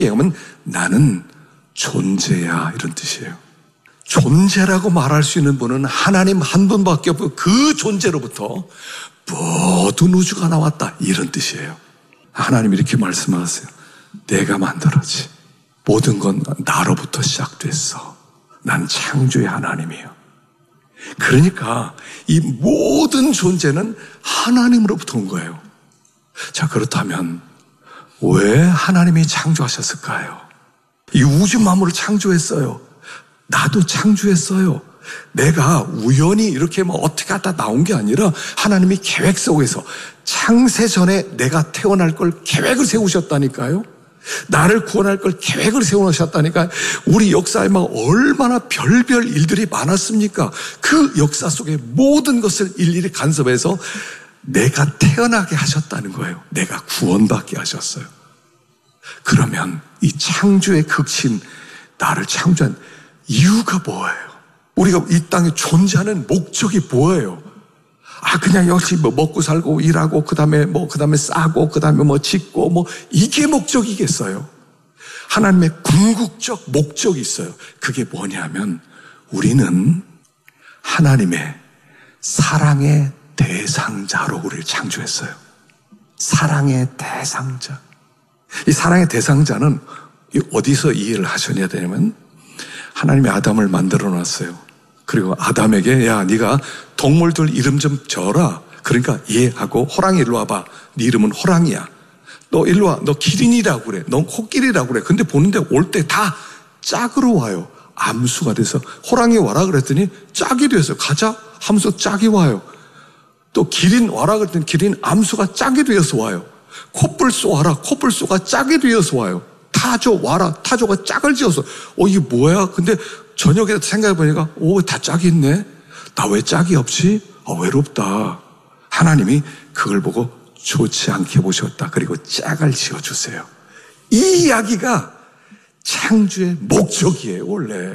그러면 나는 존재야, 이런 뜻이에요. 존재라고 말할 수 있는 분은 하나님 한 분밖에 없고 그 존재로부터 모든 우주가 나왔다, 이런 뜻이에요. 하나님 이렇게 말씀하세요. 내가 만들었지. 모든 건 나로부터 시작됐어. 난 창조의 하나님이에요. 그러니까 이 모든 존재는 하나님으로부터 온 거예요. 자, 그렇다면 왜 하나님이 창조하셨을까요? 이 우주 만물을 창조했어요. 나도 창조했어요. 내가 우연히 이렇게 어떻게 하다 나온 게 아니라 하나님이 계획 속에서 창세 전에 내가 태어날 걸 계획을 세우셨다니까요. 나를 구원할 걸 계획을 세워놓으셨다니까. 우리 역사에 얼마나 별별 일들이 많았습니까? 그 역사 속에 모든 것을 일일이 간섭해서 내가 태어나게 하셨다는 거예요. 내가 구원받게 하셨어요. 그러면 이 창조의 극신, 나를 창조한 이유가 뭐예요? 우리가 이 땅에 존재하는 목적이 뭐예요? 그냥 역시 먹고 살고 일하고 그 다음에 싸고 그 다음에 짓고 이게 목적이겠어요? 하나님의 궁극적 목적이 있어요. 그게 뭐냐면 우리는 하나님의 사랑의 대상자로 우리를 창조했어요. 사랑의 대상자. 이 사랑의 대상자는 어디서 이해를 하셔야 되냐면 하나님이 아담을 만들어 놨어요. 그리고 아담에게 야, 네가 동물들 이름 좀 지어라. 그러니까 하고 호랑이 일로 와봐. 네 이름은 호랑이야. 너 일로 와. 너 기린이라고 그래. 넌 코끼리라고 그래. 근데 보는데 올 때 다 짝으로 와요. 암수가 돼서 호랑이 와라 그랬더니 짝이 돼서 가자 하면서 짝이 와요. 또 기린 와라 그랬더니 기린 암수가 짝이 되어서 와요. 코뿔소 와라. 코뿔소가 짝이 되어서 와요. 타조 와라. 타조가 짝을 지어서 이게 뭐야? 근데 저녁에 생각해보니까 다 짝이 있네. 나 왜 짝이 없지? 외롭다. 하나님이 그걸 보고 좋지 않게 보셨다. 그리고 짝을 지어주세요. 이 이야기가 창조의 목적이에요. 원래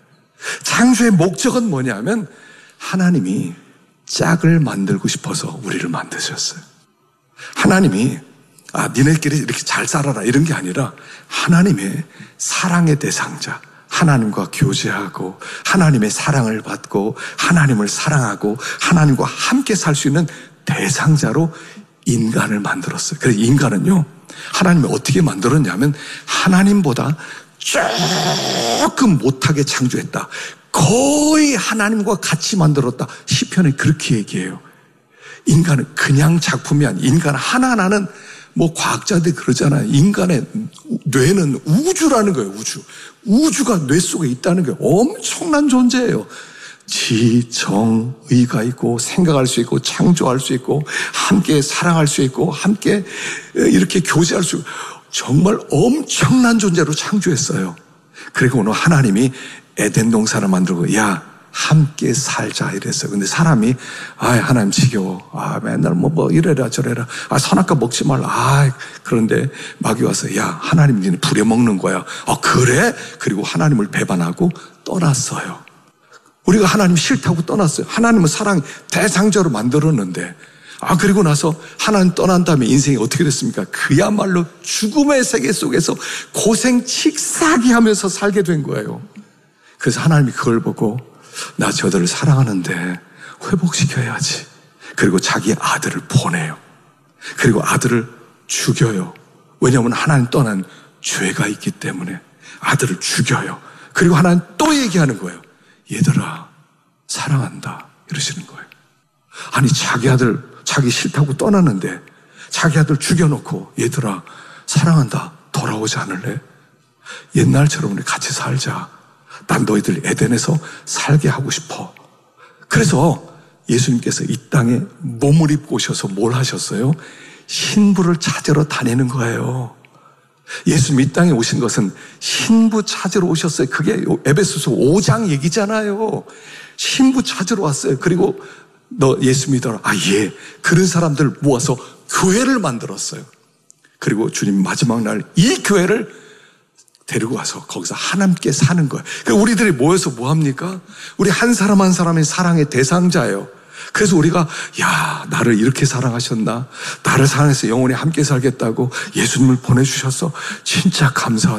창조의 목적은 뭐냐면 하나님이 짝을 만들고 싶어서 우리를 만드셨어요. 하나님이 니네끼리 이렇게 잘 살아라 이런 게 아니라 하나님의 사랑의 대상자, 하나님과 교제하고 하나님의 사랑을 받고 하나님을 사랑하고 하나님과 함께 살 수 있는 대상자로 인간을 만들었어요. 그래서 인간은요, 하나님이 어떻게 만들었냐면 하나님보다 조금 못하게 창조했다. 거의 하나님과 같이 만들었다. 시편에 그렇게 얘기해요. 인간은 그냥 작품이 아니에요. 인간 하나하나는 과학자들이 그러잖아요. 인간의 뇌는 우주라는 거예요. 우주가 뇌 속에 있다는 거예요. 엄청난 존재예요. 지, 정, 의가 있고 생각할 수 있고 창조할 수 있고 함께 사랑할 수 있고 함께 이렇게 교제할 수 있고 정말 엄청난 존재로 창조했어요. 그리고 오늘 하나님이 에덴 동산을 만들고 야, 함께 살자 이랬어요. 근데 사람이 하나님 지겨워. 맨날 이래라 저래라. 선악과 먹지 말라. 그런데 마귀 와서 야, 하나님 니는 부려먹는 거야. 그래? 그리고 하나님을 배반하고 떠났어요. 우리가 하나님 싫다고 떠났어요. 하나님은 사랑 대상자로 만들었는데 그리고 나서 하나님 떠난 다음에 인생이 어떻게 됐습니까? 그야말로 죽음의 세계 속에서 고생 칙사기 하면서 살게 된 거예요. 그래서 하나님이 그걸 보고 나 저들을 사랑하는데 회복시켜야지. 그리고 자기 아들을 보내요. 그리고 아들을 죽여요. 왜냐하면 하나님 떠난 죄가 있기 때문에 아들을 죽여요. 그리고 하나님 또 얘기하는 거예요. 얘들아, 사랑한다. 이러시는 거예요. 아니, 자기 아들, 자기 싫다고 떠났는데 자기 아들 죽여놓고 얘들아, 사랑한다. 돌아오지 않을래? 옛날처럼 우리 같이 살자. 난 너희들 에덴에서 살게 하고 싶어. 그래서 예수님께서 이 땅에 몸을 입고 오셔서 뭘 하셨어요? 신부를 찾으러 다니는 거예요. 예수님 이 땅에 오신 것은 신부 찾으러 오셨어요. 그게 에베소서 5장 얘기잖아요. 신부 찾으러 왔어요. 그리고 너 예수 믿어라. 예. 그런 사람들 모아서 교회를 만들었어요. 그리고 주님 마지막 날 이 교회를 데리고 와서 거기서 하나님께 사는 거예요. 그러니까 우리들이 모여서 뭐 합니까? 우리 한 사람 한 사람의 사랑의 대상자예요. 그래서 우리가 야, 나를 이렇게 사랑하셨나? 나를 사랑해서 영원히 함께 살겠다고 예수님을 보내주셔서 진짜 감사하다.